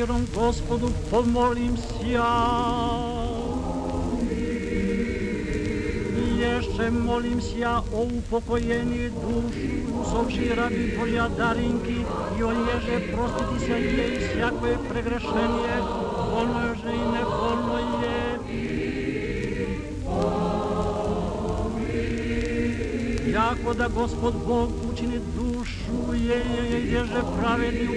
mirom Gospodu pomolim sja. I jeszcze molim sja o upokojenie duszy usopši rabi Božja Darinki i on ježe prostiti se jej всякое прегрешение, вольно же и невольно je. Jako da Gospod Bog učini dušu jej, ježe pravedni